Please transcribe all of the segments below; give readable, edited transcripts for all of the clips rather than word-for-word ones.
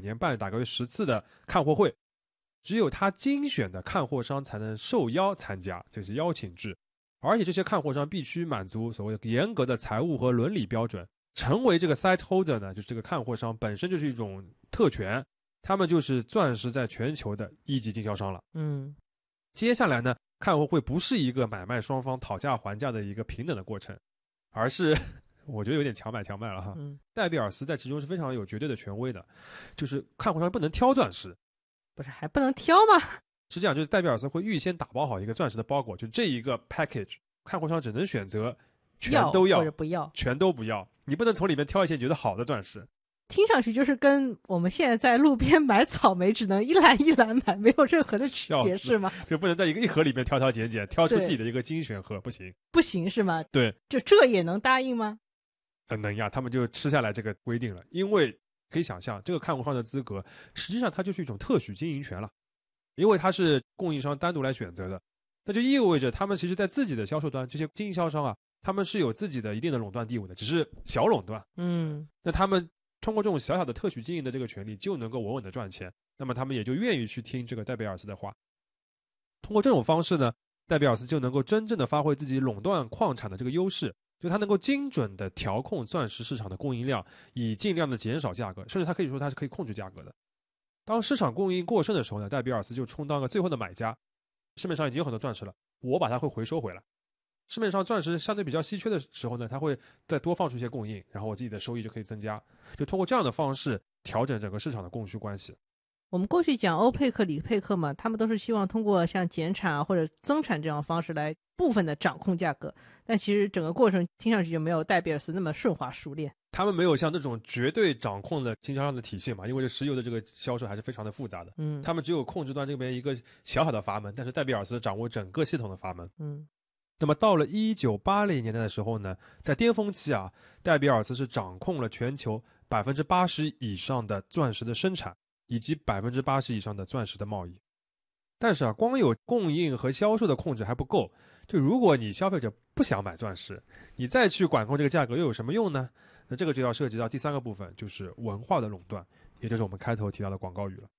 年办大概10次的看货会，只有他精选的看货商才能受邀参加，这是邀请制。而且这些看货商必须满足所谓的严格的财务和伦理标准，成为这个 site holder 呢，就是这个看货商本身就是一种特权，他们就是钻石在全球的一级经销商了。接下来呢，看货会不是一个买卖双方讨价还价的一个平等的过程，而是我觉得有点强买了哈。戴比尔斯在其中是非常有绝对的权威的，就是看货商不能挑钻石。 不是还不能挑吗？ 是这样，就是戴比尔斯会预先打包好一个钻石的包裹，就这一个 package， 看货商只能选择全都要或者不要， 全都不要，你不能从里面挑一些你觉得好的钻石。 听上去就是跟我们现在在路边买草莓只能一篮一篮买，没有任何的区别是吗？ 就不能在一盒里面挑拣拣，挑出自己的一个精选盒，不行。 不行是吗？ 对， 就这也能答应吗？ 能呀，他们就吃下来这个规定了。因为可以想象，这个看货商的资格实际上它就是一种特许经营权了，因为它是供应商单独来选择的，那就意味着他们其实在自己的销售端，这些经销商啊，他们是有自己的一定的垄断地位的，只是小垄断。那他们通过这种小小的特许经营的这个权利，就能够稳稳的赚钱，那么他们也就愿意去听这个戴比尔斯的话。通过这种方式呢，戴比尔斯就能够真正的发挥自己垄断矿产的这个优势，就它能够精准的调控钻石市场的供应量，以尽量的减少价格，甚至它可以说它是可以控制价格的。当市场供应过剩的时候呢，戴比尔斯就充当了最后的买家，市面上已经有很多钻石了，我把它会回收回来。市面上钻石相对比较稀缺的时候呢，它会再多放出一些供应，然后我自己的收益就可以增加，就通过这样的方式调整整个市场的供需关系。 我们过去讲欧佩克、里佩克嘛，他们都是希望通过像减产或者增产这样的方式来部分的掌控价格，但其实整个过程听上去就没有戴比尔斯那么顺滑熟练。 他们没有像这种绝对掌控的经销商的体系嘛，因为这石油的这个销售还是非常的复杂的。他们只有控制端这边一个小小的阀门，但是戴比尔斯掌握整个系统的阀门。那么到了1980年代的时候呢，在巅峰期啊，戴比尔斯是掌控了全球80%以上的钻石的生产，以及80%以上的钻石的贸易。但是啊，光有供应和销售的控制还不够，就如果你消费者不想买钻石，你再去管控这个价格又有什么用呢？那这个就要涉及到第三个部分，就是文化的垄断，也就是我们开头提到的广告语了。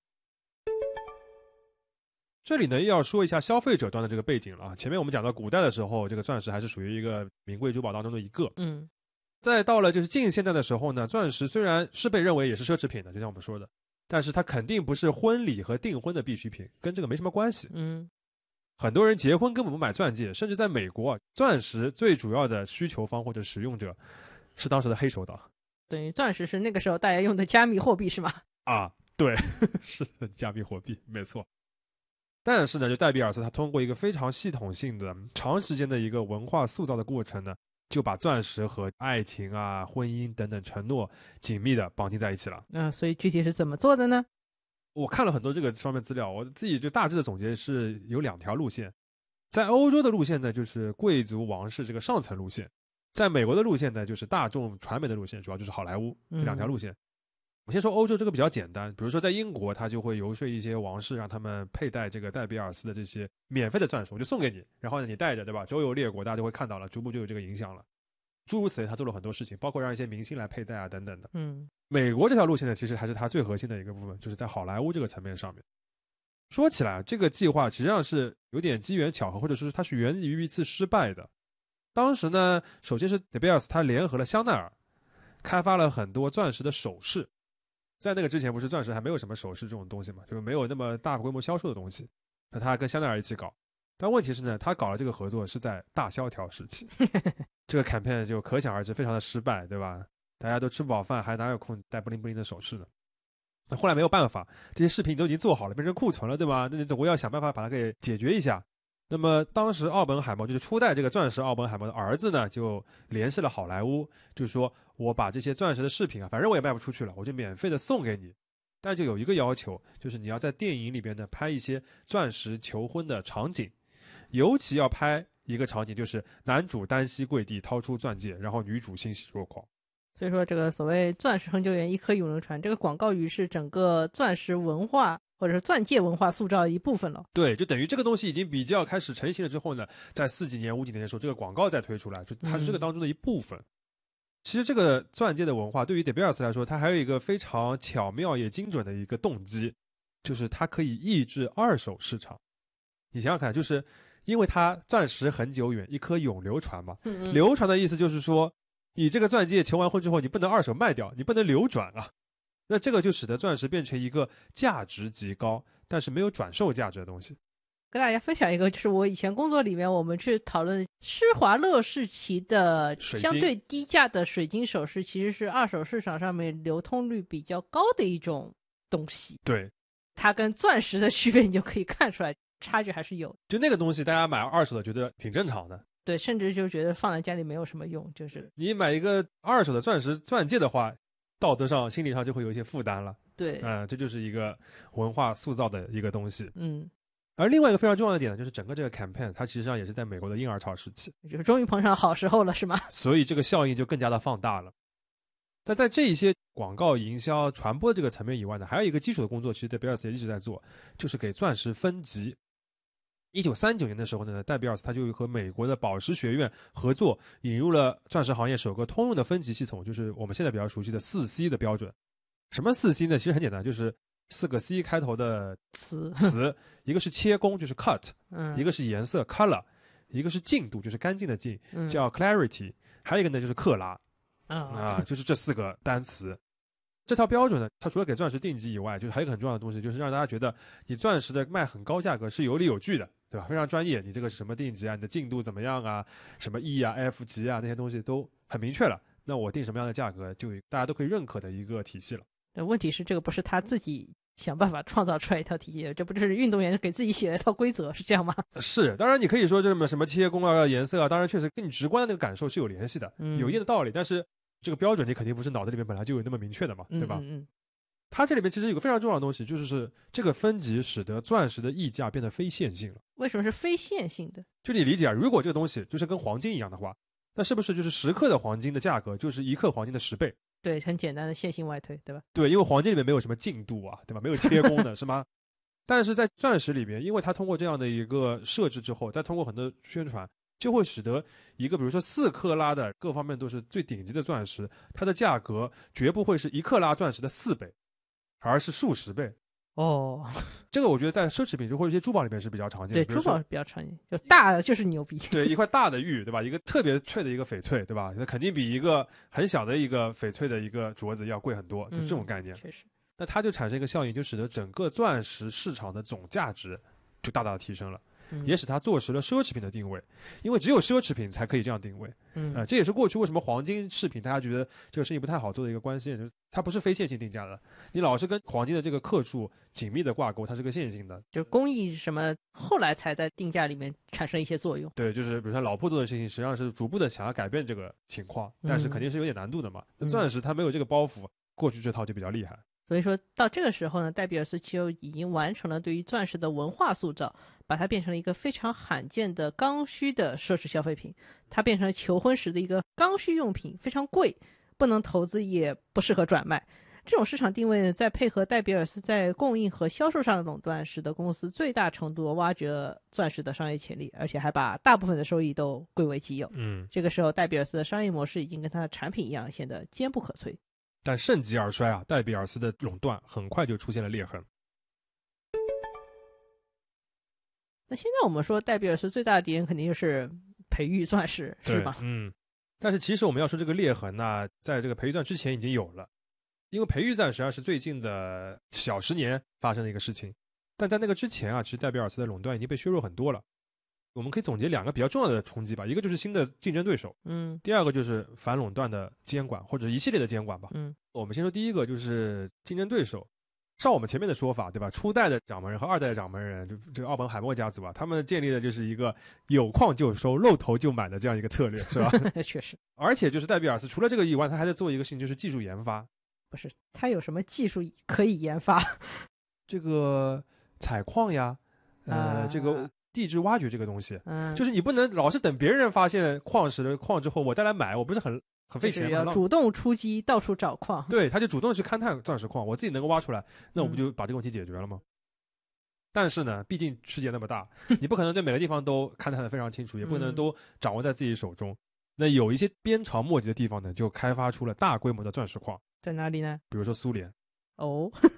这里呢又要说一下消费者端的这个背景了啊。前面我们讲到古代的时候，这个钻石还是属于一个名贵珠宝当中的一个。再到了就是近现代的时候呢，钻石虽然是被认为也是奢侈品的，就像我们说的，但是它肯定不是婚礼和订婚的必需品，跟这个没什么关系。很多人结婚根本不买钻戒，甚至在美国，钻石最主要的需求方或者使用者是当时的黑手党。 等于钻石是那个时候大家用的加密货币是吗？ 啊，对，是的，加密货币，没错。但是呢，就戴比尔斯他通过一个非常系统性的、长时间的一个文化塑造的过程呢，就把钻石和爱情啊、婚姻等等承诺紧密的绑定在一起了。 所以具体是怎么做的呢？ 我看了很多这个方面资料，我自己就大致的总结是有2条路线。在欧洲的路线呢，就是贵族王室这个上层路线；在美国的路线呢，就是大众传媒的路线，主要就是好莱坞这2条路线。我先说欧洲这个比较简单，比如说在英国，他就会游说一些王室，让他们佩戴这个戴比尔斯的这些免费的钻石，我就送给你，然后呢你戴着，对吧？周游列国，大家就会看到了，逐步就有这个影响了。诸如此类，他做了很多事情，包括让一些明星来佩戴啊等等的。美国这条路线呢，其实还是他最核心的一个部分，就是在好莱坞这个层面上面。说起来，这个计划实际上是有点机缘巧合，或者说它是源于一次失败的。当时呢，首先是戴比尔斯他联合了香奈儿，开发了很多钻石的首饰。在那个之前，不是钻石还没有什么首饰这种东西嘛，就没有那么大规模销售的东西。那他跟香奈儿一起搞，但问题是呢，他搞了这个合作是在大萧条时期，这个 campaign 就可想而知非常的失败，对吧？大家都吃不饱饭，还哪有空戴布灵布灵的首饰呢？那后来没有办法，这些饰品都已经做好了，变成库存了，对吧？那你总归要想办法把它给解决一下。那么当时奥本海默就是初代这个钻石奥本海默的儿子呢，就联系了好莱坞，就是说我把这些钻石的饰品啊，反正我也卖不出去了，我就免费的送给你。但就有一个要求，就是你要在电影里边呢拍一些钻石求婚的场景，尤其要拍一个场景，就是男主单膝跪地掏出钻戒，然后女主欣喜若狂。 所以说这个所谓钻石恒久远，一颗永流传，这个广告语是整个钻石文化或者是钻戒文化塑造的一部分了。 对，就等于这个东西已经比较开始成型了之后呢，在4几年、5几年的时候，这个广告再推出来，就它是这个当中的一部分。 其实这个钻戒的文化对于戴比尔斯来说，它还有一个非常巧妙也精准的一个动机，就是它可以抑制二手市场。你想想看，就是因为它钻石很久远，一颗永流传嘛。流传的意思就是说，你这个钻戒求完婚之后，你不能二手卖掉，你不能流转啊。那这个就使得钻石变成一个价值极高，但是没有转售价值的东西。 跟大家分享一个，就是我以前工作里面，我们去讨论施华洛世奇的相对低价的水晶首饰，其实是二手市场上面流通率比较高的一种东西。 对， 它跟钻石的区别，你就可以看出来差距还是有。 就那个东西，大家买二手的觉得挺正常的。 对，甚至就觉得放在家里没有什么用，就是你买一个二手的钻石钻戒的话，道德上、心理上就会有一些负担了。 对， 这就是一个文化塑造的一个东西。 而另外一个非常重要的点呢，就是整个这个 campaign 它其实上也是在美国的婴儿潮时期， 就是终于碰上好时候了，是吗？ 所以这个效应就更加的放大了。但在这一些广告营销传播这个层面以外呢，还有一个基础的工作，其实戴比尔斯也一直在做，就是给钻石分级。1939年的时候呢，戴比尔斯他就和美国的宝石学院合作，引入了钻石行业首个通用的分级系统，就是我们现在比较熟悉的4C 的标准。什么4C 呢？其实很简单，就是4个 C 开头的词，一个是切工，就是 cut，一个是颜色 color，一个是净度，就是干净的净，叫 clarity，还有一个呢就是克拉，就是这4个单词。这套标准呢，它除了给钻石定级以外，就是还有一个很重要的东西，就是让大家觉得你钻石的卖很高价格是有理有据的，对吧？非常专业，你这个是什么定级啊，你的净度怎么样啊，什么 E 啊 F 级啊，那些东西都很明确了。那我定什么样的价格，就大家都可以认可的一个体系了。 问题是这个不是他自己想办法创造出来一套体系，这不就是运动员给自己写了一套规则，是这样吗？ 是，当然你可以说这什么切工啊、颜色啊，当然确实跟你直观的那个感受是有联系的，有一定的道理。但是这个标准你肯定不是脑子里面本来就有那么明确的嘛，对吧？它这里面其实有个非常重要的东西，就是这个分级使得钻石的溢价变得非线性了。 为什么是非线性的？ 就你理解啊，如果这个东西就是跟黄金一样的话，那是不是就是10克的黄金的价格就是1克黄金的10倍？ 对，很简单的线性外推，对吧？ 对，因为黄金里面没有什么净度啊，对吧？没有切工的是吗？但是在钻石里面，因为它通过这样的一个设置之后，再通过很多宣传，就会使得一个比如说4克拉的各方面都是最顶级的钻石，它的价格绝不会是1克拉钻石的4倍，而是数十倍。这个我觉得在奢侈品或者一些珠宝里面是比较常见的。 对，珠宝是比较常见，就大的就是牛逼。 对，一块大的玉，对吧？一个特别脆的一个翡翠，对吧？那肯定比一个很小的一个翡翠的一个镯子要贵很多，就这种概念。 确实。 那它就产生一个效应，就使得整个钻石市场的总价值就大大的提升了。也使它坐实了奢侈品的定位，因为只有奢侈品才可以这样定位。这也是过去为什么黄金饰品大家觉得这个生意不太好做的一个关键，就是它不是非线性定价的，你老是跟黄金的这个克数紧密的挂钩，它是个线性的。 就是工艺什么后来才在定价里面产生一些作用。 对，就是比如说老铺做的事情，实际上是逐步的想要改变这个情况，但是肯定是有点难度的嘛。那钻石它没有这个包袱，过去这套就比较厉害。 所以说到这个时候呢，戴比尔斯就已经完成了对于钻石的文化塑造，把它变成了一个非常罕见的刚需的奢侈消费品，它变成了求婚时的一个刚需用品，非常贵，不能投资也不适合转卖。这种市场定位呢，再配合戴比尔斯在供应和销售上的垄断，使得公司最大程度挖掘了钻石的商业潜力，而且还把大部分的收益都归为己有。这个时候戴比尔斯的商业模式已经跟它的产品一样，显得坚不可摧。 但盛极而衰啊，戴比尔斯的垄断很快就出现了裂痕。 那现在我们说戴比尔斯最大的敌人肯定就是培育钻石，是吧？ 但是其实我们要说这个裂痕呢，在这个培育钻之前已经有了，因为培育钻实际上是最近的小10年发生的一个事情，但在那个之前啊，其实戴比尔斯的垄断已经被削弱很多了。我们可以总结2个比较重要的冲击吧，一个就是新的竞争对手，第二个就是反垄断的监管或者一系列的监管吧。我们先说第一个，就是竞争对手。照我们前面的说法，对吧？初代的掌门人和2代的掌门人，就这个奥本海默家族啊，他们建立的就是一个有矿就收、露头就买的这样一个策略，是吧？ 确实。 而且就是戴比尔斯除了这个以外，他还在做一个事情，就是技术研发。 不是，他有什么技术可以研发？ 这个采矿呀，这个地质挖掘这个东西，就是你不能老是等别人发现矿石的矿之后我再来买，我不是很费钱吗？ 要主动出击，到处找矿。 对，他就主动去勘探钻石矿，我自己能够挖出来，那我不就把这个问题解决了吗？但是呢，毕竟世界那么大，你不可能对每个地方都勘探的非常清楚，也不可能都掌握在自己手中。 那有一些边朝末节的地方呢，就开发出了大规模的钻石矿， 在哪里呢？ 比如说苏联。 哦，